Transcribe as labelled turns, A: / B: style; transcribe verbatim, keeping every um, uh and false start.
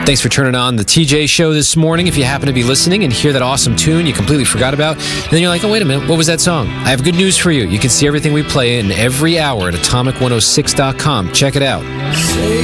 A: Thanks for turning on the T J Show this morning. If you happen to be listening and hear that awesome tune you completely forgot about, and then you're like, oh, wait a minute, what was that song? I have good news for you. You can see everything we play in every hour at atomic one oh six dot com. Check it out.